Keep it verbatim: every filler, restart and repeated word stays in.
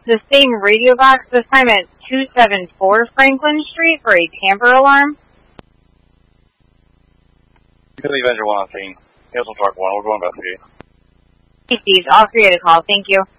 the same radio box, this time at two seventy-four Franklin Street for a tamper alarm. Philly Avenger one on scene. Hilton Park one, we're going to investigate. Hey, Steve, I'll create a call. Thank you.